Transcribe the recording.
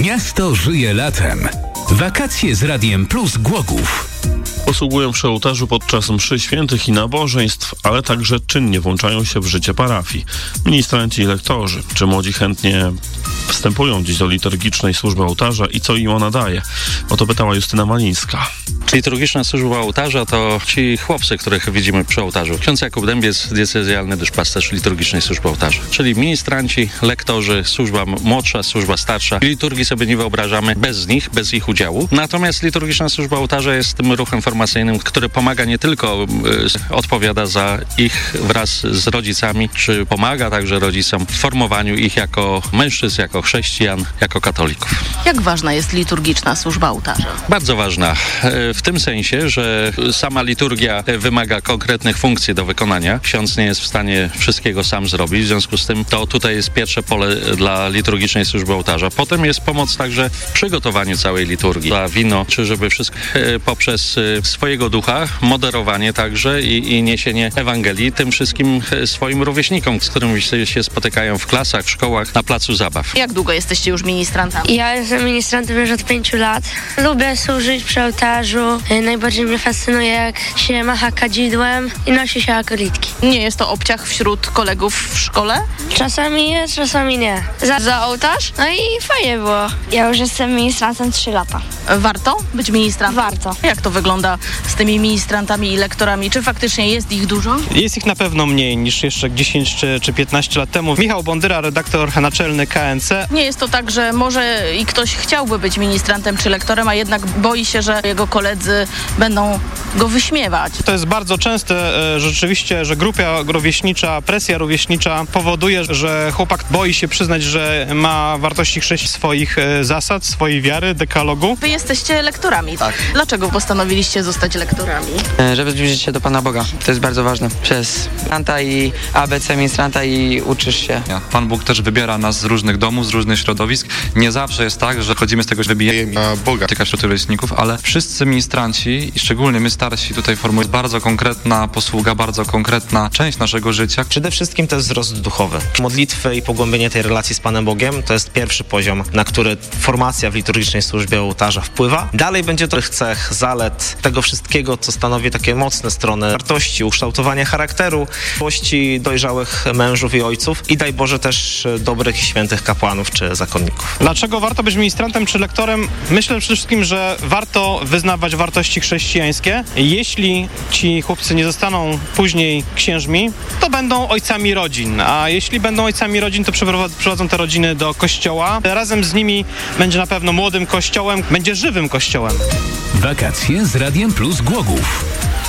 Miasto żyje latem. Wakacje z Radiem Plus Głogów. Posługują przy ołtarzu podczas mszy świętych i nabożeństw, ale także czynnie włączają się w życie parafii. Ministranci i lektorzy. Czy młodzi chętnie wstępują dziś do liturgicznej służby ołtarza i co im ona daje? O to pytała Justyna Malińska. Liturgiczna służba ołtarza to ci chłopcy, których widzimy przy ołtarzu. Ksiądz Jakub Dębiec, diecezjalny duszpasterz liturgicznej służby ołtarza. Czyli ministranci, lektorzy, służba młodsza, służba starsza. Liturgii sobie nie wyobrażamy bez nich, bez ich udziału. Natomiast liturgiczna służba ołtarza jest tym ruchem formacyjnym, który pomaga nie tylko, odpowiada za ich wraz z rodzicami, czy pomaga także rodzicom w formowaniu ich jako mężczyzn, jako chrześcijan, jako katolików. Jak ważna jest liturgiczna służba ołtarza? Bardzo ważna. W tym sensie, że sama liturgia wymaga konkretnych funkcji do wykonania. Ksiądz nie jest w stanie wszystkiego sam zrobić, w związku z tym to tutaj jest pierwsze pole dla liturgicznej służby ołtarza. Potem jest pomoc także w przygotowaniu całej liturgii. Za wino, czy żeby wszystko poprzez swojego ducha, moderowanie także i niesienie Ewangelii tym wszystkim swoim rówieśnikom, z którymi się spotykają w klasach, w szkołach, na placu zabaw. Jak długo jesteście już ministrantami? Ja jestem ministrantem już od 5 lat. Lubię służyć przy ołtarzu. Najbardziej mnie fascynuje, jak się macha kadzidłem i nosi się akolitki. Nie jest to obciach wśród kolegów w szkole? Czasami jest, czasami nie. Za ołtarz? No i fajnie było. Ja już jestem ministrantem 3 lata. Warto być ministrantem? Warto. Jak to wygląda z tymi ministrantami i lektorami? Czy faktycznie jest ich dużo? Jest ich na pewno mniej niż jeszcze 10 czy 15 lat temu. Michał Bondyra, redaktor naczelny KNC. Nie jest to tak, że może i ktoś chciałby być ministrantem czy lektorem, a jednak boi się, że jego koledzy będą go wyśmiewać. To jest bardzo częste rzeczywiście, że grupa rówieśnicza, presja rówieśnicza powoduje, że chłopak boi się przyznać, że ma wartości swoich zasad, swojej wiary, dekalogu. Wy jesteście lektorami. Tak. Dlaczego postanowiliście zostać lektorami? Żeby zbliżyć się do Pana Boga. To jest bardzo ważne. Przez ministranta i ABC ministranta i uczysz się. Pan Bóg też wybiera nas z różnych domów, z różnych środowisk. Nie zawsze jest tak, że chodzimy z tego, że wybijemy na Boga, tylko wśród rówieśników, ale wszyscy ministranci i szczególnie my starsi tutaj formują bardzo konkretna posługa, bardzo konkretna część naszego życia. Przede wszystkim to jest wzrost duchowy. Modlitwy i pogłębienie tej relacji z Panem Bogiem to jest pierwszy poziom, na który formacja w liturgicznej służbie ołtarza wpływa. Dalej będzie to cech, zalet, tego wszystkiego, co stanowi takie mocne strony wartości, ukształtowania charakteru, miłości dojrzałych mężów i ojców i daj Boże też dobrych i świętych kapłanów czy zakonników. Dlaczego warto być ministrantem czy lektorem? Myślę przede wszystkim, że warto wyznawać wartości chrześcijańskie. Jeśli ci chłopcy nie zostaną później księżmi, to będą ojcami rodzin, a jeśli będą ojcami rodzin, to przyprowadzą te rodziny do kościoła. Razem z nimi będzie na pewno młodym kościołem, będzie żywym kościołem. Wakacje z Radiem Plus Głogów.